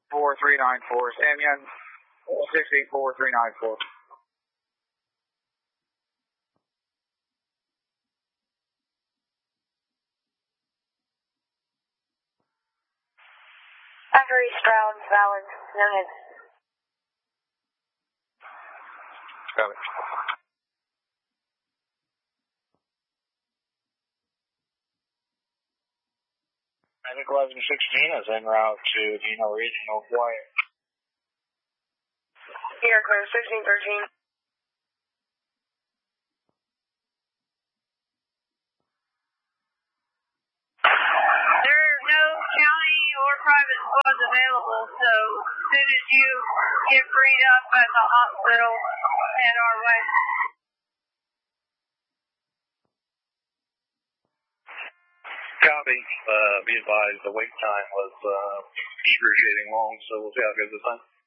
4394. Sam Young, 684394. Factory Stroud, valid, noted. Copy. Medic 1116 is en route to Dino Regional Wire. Here, clear 1613. There are no county or private squads available, so as soon as you get freed up at the hospital, head our way. Copy. Be advised, the wait time was excruciating long, so we'll see how it goes this time.